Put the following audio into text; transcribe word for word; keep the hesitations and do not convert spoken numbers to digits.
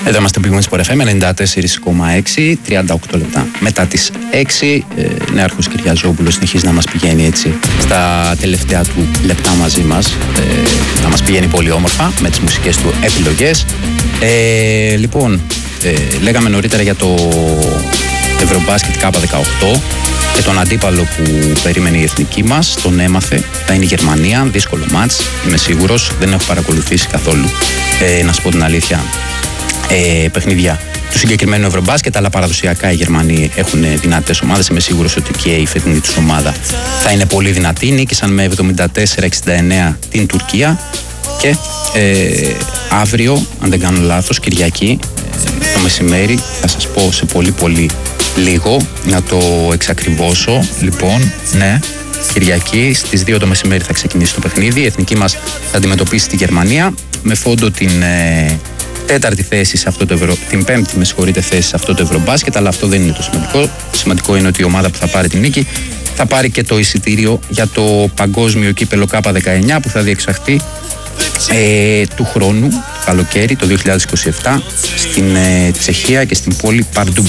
Εδώ είμαστε Big Win Sport εφ εμ ενενήντα τέσσερα κόμμα έξι, τριάντα οκτώ λεπτά μετά τις έξι. Ε, Νέαρχος Κυριαζόπουλος συνεχίζει να μας πηγαίνει έτσι στα τελευταία του λεπτά μαζί μας. Ε, να μας πηγαίνει πολύ όμορφα με τις μουσικές του επιλογές. Ε, λοιπόν, ε, λέγαμε νωρίτερα για το Ευρωμπάσκετ Κάπα δεκαοκτώ και τον αντίπαλο που περίμενε η εθνική μας. Τον έμαθε, θα είναι η Γερμανία. Δύσκολο μάτς, είμαι σίγουρος. Δεν έχω παρακολουθήσει καθόλου, ε, να σου πω την αλήθεια, Ε, παιχνίδια του συγκεκριμένου Ευρωμπάσκετ, αλλά παραδοσιακά οι Γερμανοί έχουν δυνατές ομάδες. Είμαι σίγουρος ότι και η φετινή τους ομάδα θα είναι πολύ δυνατή. Νίκησαν με εβδομήντα τέσσερα εξήντα εννέα την Τουρκία και ε, αύριο, αν δεν κάνω λάθος, Κυριακή ε, το μεσημέρι, θα σας πω σε πολύ πολύ λίγο να το εξακριβώσω. Λοιπόν, ναι, Κυριακή στις δύο το μεσημέρι θα ξεκινήσει το παιχνίδι. Η εθνική μας θα αντιμετωπίσει τη Γερμανία με φόντο την ε, τέταρτη θέση σε αυτό το ευρω... την πέμπτη με συγχωρείτε θέση σε αυτό το Ευρωμπάσκετ, αλλά αυτό δεν είναι το σημαντικό. Σημαντικό είναι ότι η ομάδα που θα πάρει την νίκη θα πάρει και το εισιτήριο για το παγκόσμιο κύπελο Κάπα δεκαεννιά που θα διεξαχθεί ε, του χρόνου, το καλοκαίρι, το δύο χιλιάδες είκοσι επτά, στην ε, Τσεχία και στην πόλη Παρντούμπι.